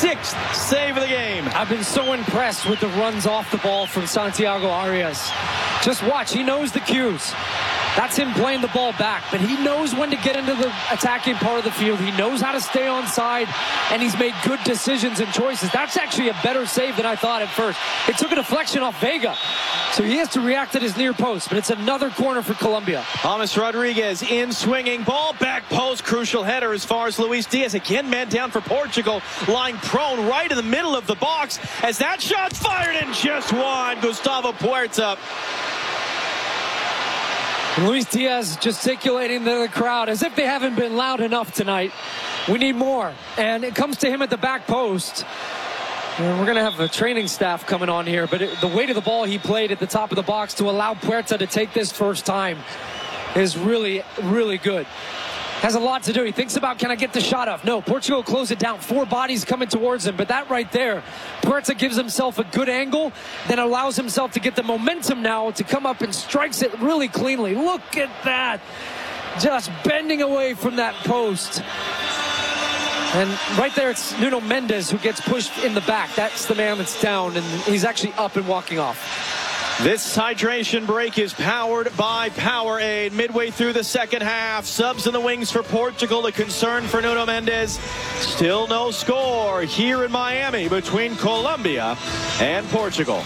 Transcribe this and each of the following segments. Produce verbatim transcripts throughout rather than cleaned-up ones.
sixth save of the game. I've been so impressed with the runs off the ball from Santiago Arias. Just watch. He knows the cues. That's him playing the ball back, but he knows when to get into the attacking part of the field. He knows how to stay on side, and he's made good decisions and choices. That's actually a better save than I thought at first. It took a deflection off Vega, so he has to react at his near post, but it's another corner for Colombia. James Rodriguez in swinging, ball back post, crucial header as far as Luis Diaz. Again, man down for Portugal, lying prone right in the middle of the box as that shot's fired in just one. Gustavo Puerta. Luis Diaz gesticulating to the crowd as if they haven't been loud enough tonight. We need more. And it comes to him at the back post. And we're going to have a training staff coming on here, but it, the weight of the ball he played at the top of the box to allow Puerta to take this first time is really, really good. Has a lot to do. He thinks about, can I get the shot off? No, Portugal close it down. Four bodies coming towards him, but that right there, Puerta gives himself a good angle, then allows himself to get the momentum now to come up and strikes it really cleanly. Look at that. Just bending away from that post. And right there, it's Nuno Mendes who gets pushed in the back. That's the man that's down, and he's actually up and walking off. This hydration break is powered by Powerade. Midway through the second half, subs in the wings for Portugal. A concern for Nuno Mendes. Still no score here in Miami between Colombia and Portugal.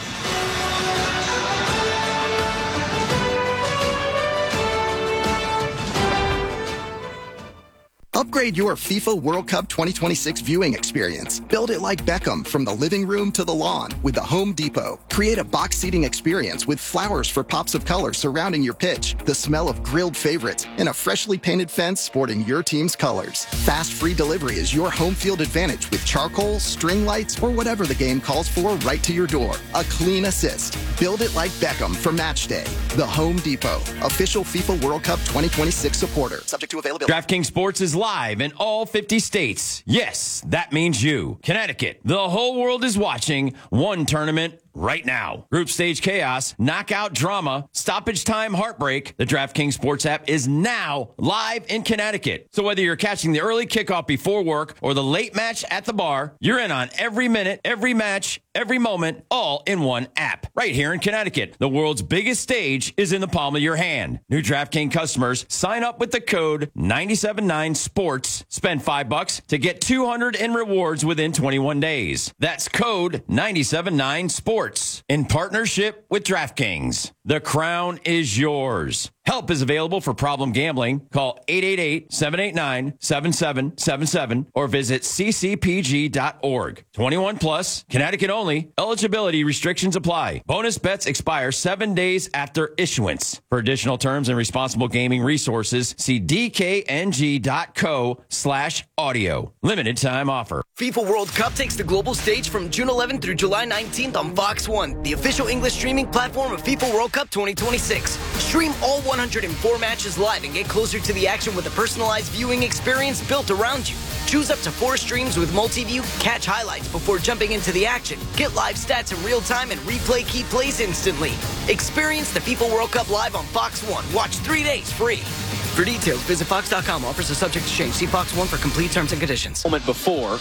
Upgrade your FIFA World Cup twenty twenty-six viewing experience. Build it like Beckham from the living room to the lawn with the Home Depot. Create a box seating experience with flowers for pops of color surrounding your pitch, the smell of grilled favorites, and a freshly painted fence sporting your team's colors. Fast free delivery is your home field advantage with charcoal, string lights, or whatever the game calls for right to your door. A clean assist. Build it like Beckham for match day. The Home Depot, official FIFA World Cup twenty twenty-six supporter. Subject to availability. DraftKings Sports is live in all fifty states. Yes, that means you. Connecticut. The whole world is watching one tournament right now. Group stage chaos, knockout drama, stoppage time heartbreak. The DraftKings Sports app is now live in Connecticut. So whether you're catching the early kickoff before work or the late match at the bar, you're in on every minute, every match, every moment, all in one app. Right here in Connecticut. The world's biggest stage is in the palm of your hand. New DraftKings customers sign up with the code nine seven nine sports. Spend five bucks to get two hundred in rewards within twenty-one days. That's code nine seven nine sports. In partnership with DraftKings. The crown is yours. Help is available for problem gambling. Call eight eight eight, seven eight nine, seven seven seven seven or visit c c p g dot org. twenty-one plus, Connecticut only. Eligibility restrictions apply. Bonus bets expire seven days after issuance. For additional terms and responsible gaming resources, see d k n g dot co slash audio. Limited time offer. FIFA World Cup takes the global stage from June eleventh through July nineteenth on Fox one, the official English streaming platform of FIFA World Cup twenty twenty-six. Stream all one hundred four matches live and get closer to the action with a personalized viewing experience built around you. Choose up to four streams with multi-view, catch highlights before jumping into the action, get live stats in real time, and replay key plays instantly. Experience the FIFA World Cup live on Fox one. Watch three days free. For details, visit fox dot com. Offers are subject to change. See Fox one for complete terms and conditions. Moment before.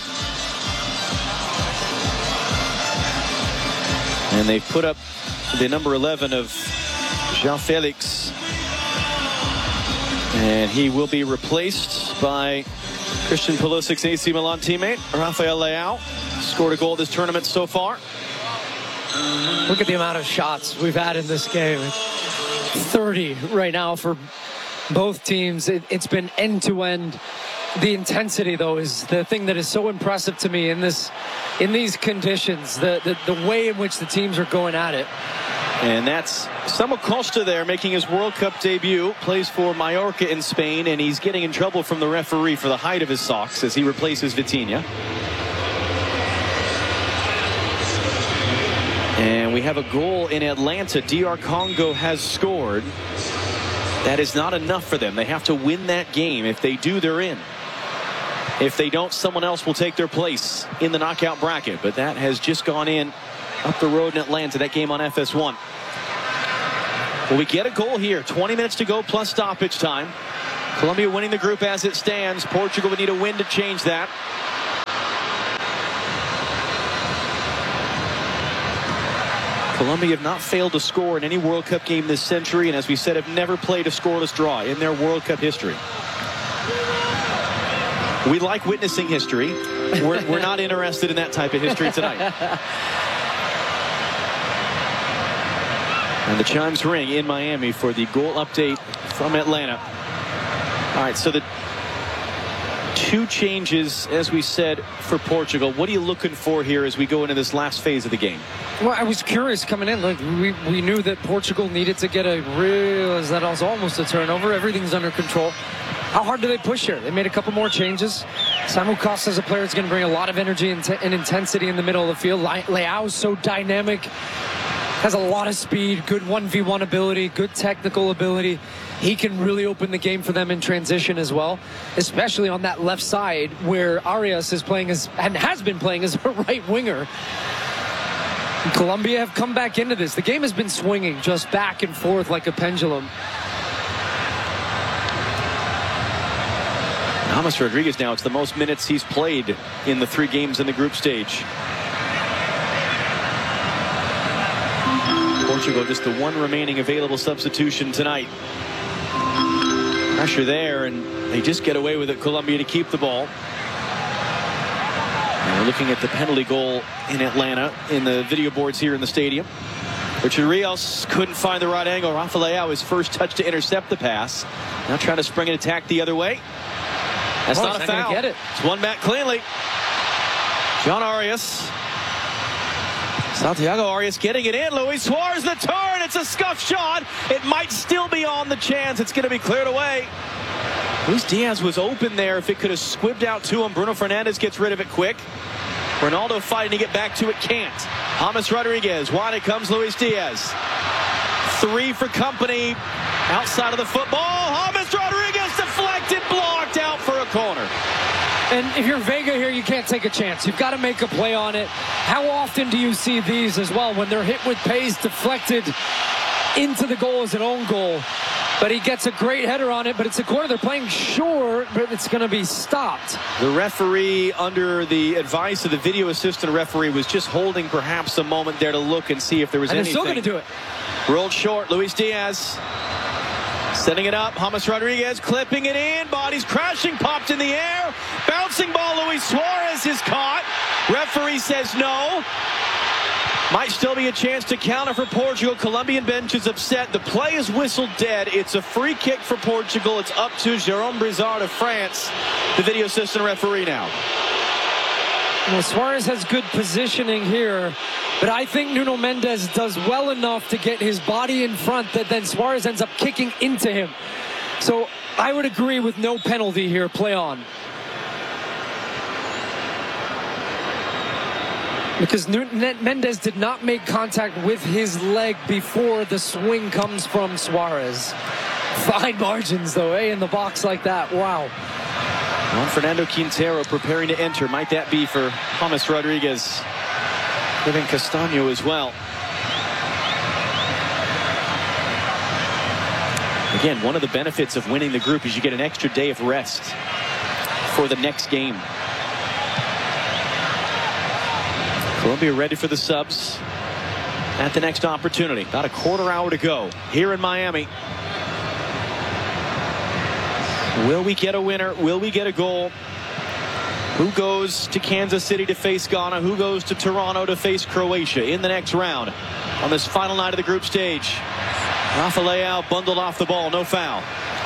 And they've put up the number eleven of João Felix. And he will be replaced by Christian Pulisic's A C Milan teammate, Rafael Leao. Scored a goal this tournament so far. Look at the amount of shots we've had in this game. thirty right now for both teams. It, it's been end-to-end. The intensity, though, is the thing that is so impressive to me in this, in these conditions. The, the, the way in which the teams are going at it. And that's Samu Costa there making his World Cup debut. Plays for Mallorca in Spain, and he's getting in trouble from the referee for the height of his socks as he replaces Vitinha. And we have a goal in Atlanta. D R Congo has scored. That is not enough for them. They have to win that game. If they do, they're in. If they don't, someone else will take their place in the knockout bracket. But that has just gone in up the road in Atlanta, that game on F S one. Well, we get a goal here. twenty minutes to go plus stoppage time. Colombia winning the group as it stands. Portugal would need a win to change that. Colombia have not failed to score in any World Cup game this century, and as we said, have never played a scoreless draw in their World Cup history. We like witnessing history. We're, we're not interested in that type of history tonight. And the chimes ring in Miami for the goal update from Atlanta. All right, so the two changes, as we said, for Portugal. What are you looking for here as we go into this last phase of the game? Well, I was curious coming in. Like we, we knew that Portugal needed to get a real, that was almost a turnover. Everything's under control. How hard do they push here? They made a couple more changes. Samu Costa is a player that's going to bring a lot of energy and, and intensity in the middle of the field. Leao's so dynamic, has a lot of speed, good one v one ability, good technical ability. He can really open the game for them in transition as well, especially on that left side where Arias is playing as, and has been playing as a right winger. And Colombia have come back into this. The game has been swinging just back and forth like a pendulum. James Rodriguez now, it's the most minutes he's played in the three games in the group stage. Portugal just the one remaining available substitution tonight. Pressure there, and they just get away with it, Colombia, to keep the ball. And we're looking at the penalty goal in Atlanta in the video boards here in the stadium. Richard Rios couldn't find the right angle. Rafa Leao, his first touch to intercept the pass. Now trying to spring an attack the other way. That's oh, not a not foul. Get it. It's one back cleanly. John Arias. Santiago Arias getting it in. Luis Suarez the turn. It's a scuff shot. It might still be on the chance. It's going to be cleared away. Luis Diaz was open there. If it could have squibbed out to him, Bruno Fernandes gets rid of it quick. Ronaldo fighting to get back to it, can't. James Rodriguez. Wide it comes Luis Diaz. Three for company outside of the football. James Rodriguez deflected, blocked out for a corner. And if you're Vega here, you can't take a chance. You've got to make a play on it. How often do you see these as well when they're hit with pace, deflected into the goal as an own goal? But he gets a great header on it, but it's a corner. They're playing short, but it's going to be stopped. The referee, under the advice of the video assistant referee, was just holding perhaps a moment there to look and see if there was and anything. And they're still going to do it. Rolled short, Luis Diaz. Setting it up, James Rodriguez clipping it in, bodies crashing, popped in the air, bouncing ball, Luis Suarez is caught. Referee says no. Might still be a chance to counter for Portugal. Colombian bench is upset. The play is whistled dead. It's a free kick for Portugal. It's up to Jérôme Brizard of France, the video assistant referee now. Well, Suarez has good positioning here, but I think Nuno Mendes does well enough to get his body in front that then Suarez ends up kicking into him. So I would agree with no penalty here. Play on. Because Mendes did not make contact with his leg before the swing comes from Suarez. Fine margins, though, eh, in the box like that. Wow. Juan Fernando Quintero preparing to enter. Might that be for James Rodriguez? Kevin Castaño as well. Again, one of the benefits of winning the group is you get an extra day of rest for the next game. Colombia ready for the subs at the next opportunity. About a quarter hour to go here in Miami. Will we get a winner? Will we get a goal? Who goes to Kansas City to face Ghana? Who goes to Toronto to face Croatia in the next round on this final night of the group stage? Rafa Leao bundled off the ball, no foul.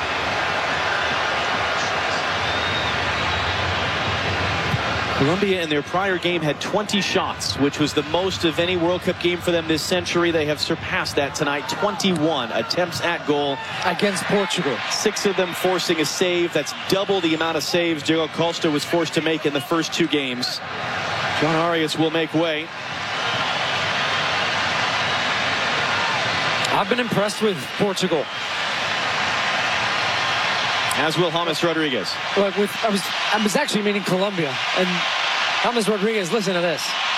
Colombia in their prior game had twenty shots, which was the most of any World Cup game for them this century. They have surpassed that tonight. twenty-one attempts at goal against Portugal. Six of them forcing a save. That's double the amount of saves Diego Costa was forced to make in the first two games. John Arias will make way. I've been impressed with Portugal. As will James Rodriguez. Look, with, I was I was actually meaning Colombia. And James Rodriguez, listen to this.